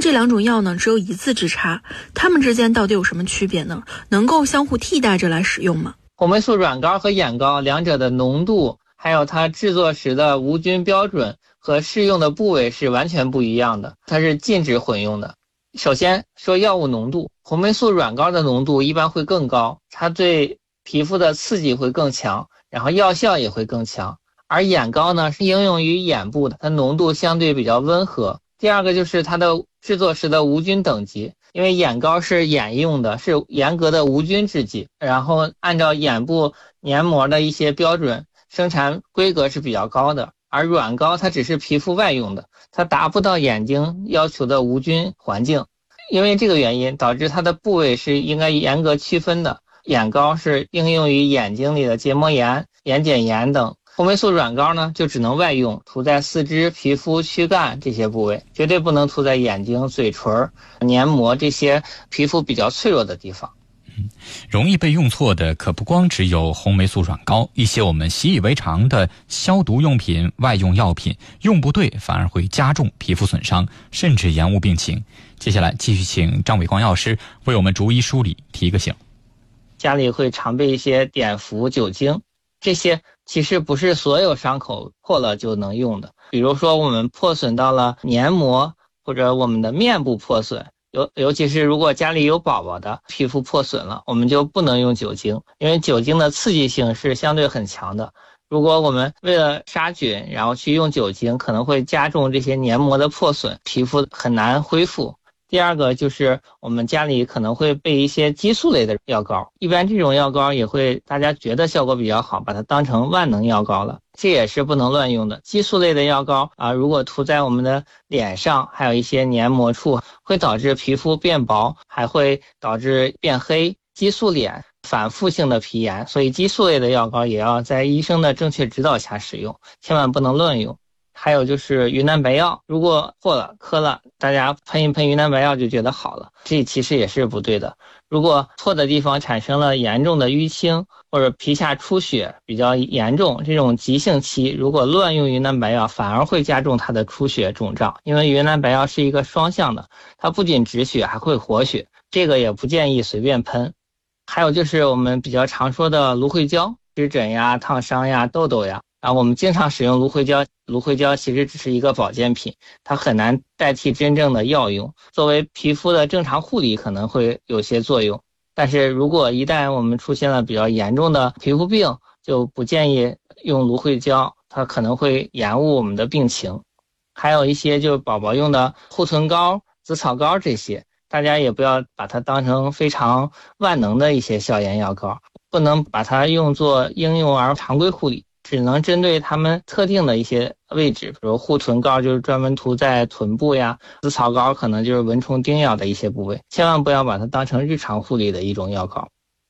这两种药呢只有一字之差，它们之间到底有什么区别呢？能够相互替代着来使用吗？ 红霉素软膏和眼膏两者的浓度还有它制作时的无菌标准和适用的部位是完全不一样的，它是禁止混用的。首先说药物浓度，红霉素软膏的浓度一般会更高，它对皮肤的刺激会更强，然后药效也会更强。而眼膏呢是应用于眼部的，它浓度相对比较温和。第二个就是它的制作时的无菌等级，因为眼膏是眼用的，是严格的无菌制剂，然后按照眼部黏膜的一些标准，生产规格是比较高的。而软膏它只是皮肤外用的，它达不到眼睛要求的无菌环境。因为这个原因导致它的部位是应该严格区分的，眼膏是应用于眼睛里的结膜炎、眼睑炎等，红霉素软膏呢就只能外用，涂在四肢、皮肤、躯干这些部位，绝对不能涂在眼睛、嘴唇、黏膜这些皮肤比较脆弱的地方。 容易被用错的可不光只有红霉素软膏，一些我们习以为常的消毒用品、外用药品，用不对反而会加重皮肤损伤，甚至延误病情。接下来继续请张伟光药师为我们逐一梳理提个醒。 家里会常备一些碘伏、酒精，这些其实不是所有伤口破了就能用的。比如说我们破损到了黏膜，或者我们的面部破损，尤其是如果家里有宝宝的皮肤破损了，我们就不能用酒精，因为酒精的刺激性是相对很强的。如果我们为了杀菌然后去用酒精，可能会加重这些黏膜的破损，皮肤很难恢复。第二个就是我们家里可能会备一些激素类的药膏，一般这种药膏也会大家觉得效果比较好，把它当成万能药膏了，这也是不能乱用的。激素类的药膏如果涂在我们的脸上，还有一些黏膜处，会导致皮肤变薄，还会导致变黑、激素脸、反复性的皮炎，所以激素类的药膏也要在医生的正确指导下使用，千万不能乱用。还有就是云南白药，如果破了磕了，大家喷一喷云南白药就觉得好了，这其实也是不对的。如果破的地方产生了严重的淤青，或者皮下出血比较严重，这种急性期如果乱用云南白药，反而会加重它的出血肿胀，因为云南白药是一个双向的，它不仅止血还会活血，这个也不建议随便喷。还有就是我们比较常说的芦荟胶，湿疹呀、烫伤呀、痘痘呀，我们经常使用芦荟胶，芦荟胶其实只是一个保健品，它很难代替真正的药用。作为皮肤的正常护理可能会有些作用，但是如果一旦我们出现了比较严重的皮肤病，就不建议用芦荟胶，它可能会延误我们的病情。还有一些就宝宝用的护唇膏、紫草膏这些，大家也不要把它当成非常万能的一些消炎药膏，不能把它用作婴幼儿常规护理，只能针对他们特定的一些位置，比如护唇膏就是专门涂在臀部呀，紫草膏可能就是蚊虫叮咬的一些部位，千万不要把它当成日常护理的一种药膏。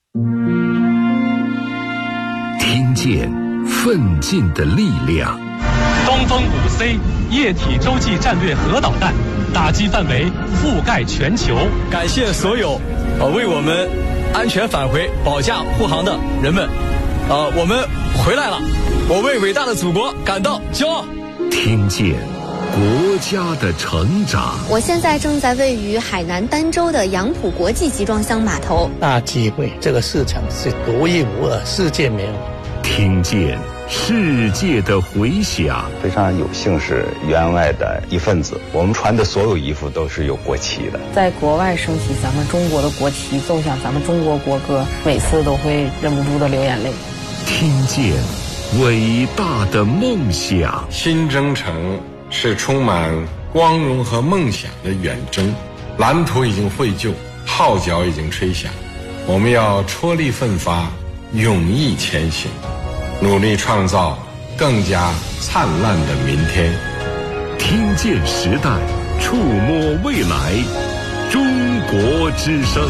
听见奋进的力量。 东风5C 液体洲际战略核导弹打击范围覆盖全球。 感谢所有为我们安全返回保驾护航的人们，我们回来了，我为伟大的祖国感到骄傲。 听见国家的成长。 我现在正在位于海南儋州的杨浦国际集装箱码头。 大机会，这个市场是独一无二，世界没有。 听见世界的回响。 非常有幸是员外的一份子，我们穿的所有衣服都是有国旗的。 在国外升起咱们中国的国旗，奏响咱们中国国歌，每次都会忍不住的流眼泪。 听见伟大的梦想。 新征程是充满光荣和梦想的远征，蓝图已经绘就，号角已经吹响，我们要踔厉奋发，勇毅前行，努力创造更加灿烂的明天。 听见时代，触摸未来，中国之声。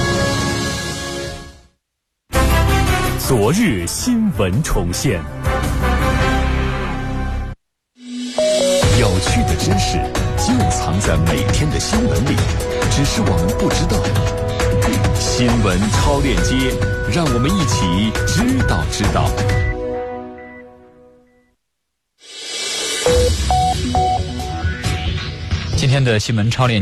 昨日新闻重现， 有趣的知识就藏在每天的新闻里，只是我们不知道。新闻超链接，让我们一起知道。 今天的新闻超链